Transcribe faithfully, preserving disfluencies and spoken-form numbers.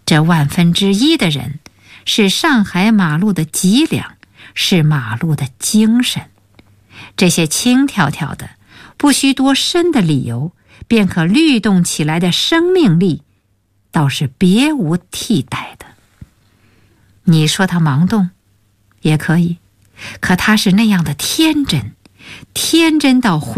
这万分之一的人是上海马路的脊梁，是马路的精神。这些轻条条的不需多深的理由便可律动起来的生命力，倒是别无替代的。你说他盲动也可以，可他是那样的天真，天真到